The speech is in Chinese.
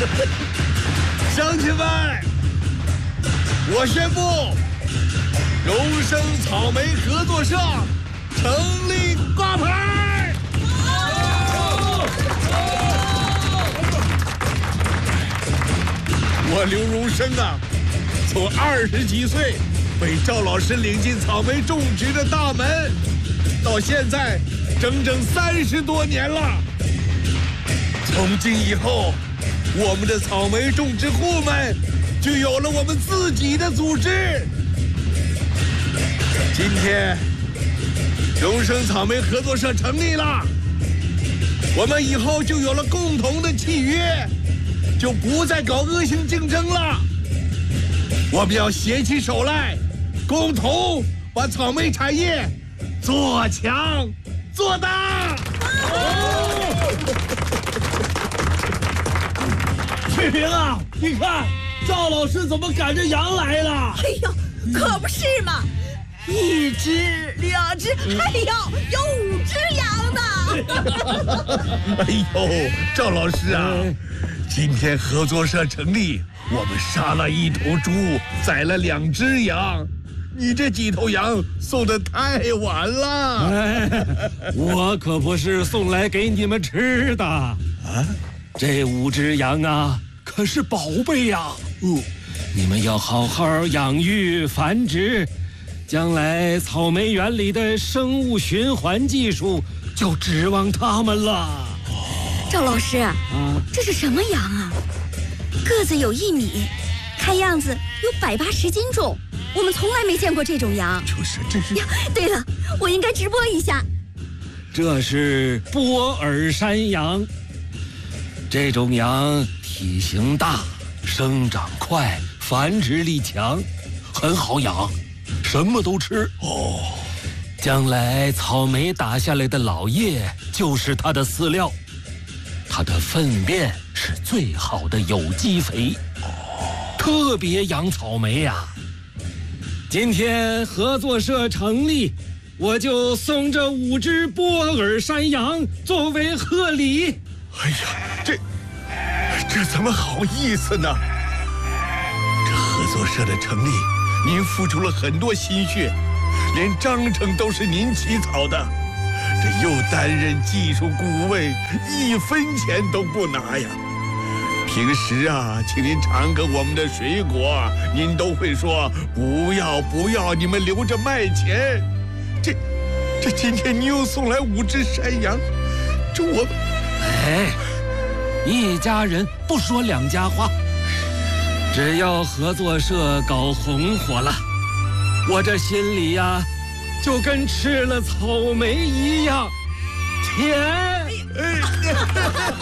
乡亲们，我宣布，荣升草莓合作社成立挂牌。我刘荣升啊，从20几岁被赵老师领进草莓种植的大门，到现在整整30多年了。从今以后，我们的草莓种植户们就有了我们自己的组织。今天，荣升草莓合作社成立了，我们以后就有了共同的契约，就不再搞恶性竞争了。我们要携起手来，共同把草莓产业做强做大。 翠萍啊，你看赵老师怎么赶着羊来了？ 哎呦，可不是嘛！1只、2只，哎呦，有5只羊呢！ 哎呦，赵老师啊，今天合作社成立，我们杀了1头猪，宰了2只羊。你这几头羊送的太晚了。 我可不是送来给你们吃的啊！这5只羊啊，可是宝贝呀！你们要好好养育繁殖，将来草莓园里的生物循环技术就指望它们了。 赵老师，这是什么羊啊？个子有1米，看样子有180斤重。我们从来没见过这种羊。 这是呀，对了，我应该直播一下。 这是波尔山羊，这种羊体型大，生长快，繁殖力强，很好养，什么都吃。将来草莓打下来的老叶就是它的饲料，它的粪便是最好的有机肥，特别养草莓呀。今天合作社成立，我就送这5只波尔山羊作为贺礼。 哎呀，这怎么好意思呢？这合作社的成立，您付出了很多心血，连章程都是您起草的，这又担任技术顾问，1分钱都不拿呀。平时啊，请您尝个我们的水果，您都会说不要，你们留着卖钱。这今天你又送来5只山羊，这我…… 一家人不说两家话，只要合作社搞红火了，我这心里呀，就跟吃了草莓一样甜。